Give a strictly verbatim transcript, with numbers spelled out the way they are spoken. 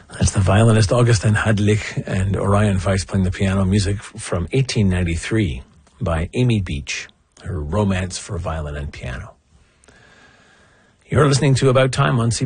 That's the violinist Augustin Hadlich and Orion Weiss playing the piano, music from eighteen ninety-three by Amy Beach, her Romance for Violin and Piano. You're listening to About Time on C B S.